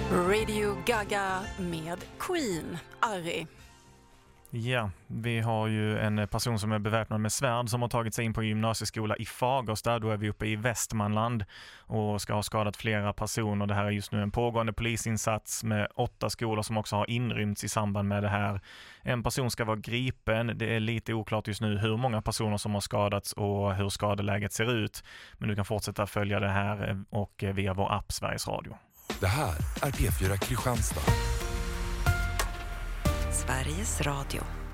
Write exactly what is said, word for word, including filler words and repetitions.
Radio Gaga med Queen, Ari. Ja, vi har ju en person som är beväpnad med svärd som har tagit sig in på gymnasieskola i Fagersta. Då är vi uppe i Västmanland och ska ha skadat flera personer. Det här är just nu en pågående polisinsats med åtta skolor som också har inrymts i samband med det här. En person ska vara gripen. Det är lite oklart just nu hur många personer som har skadats och hur skadeläget ser ut. Men du kan fortsätta följa det här och via vår app Sveriges Radio. Det här är P fyra Kristianstad. Sveriges Radio.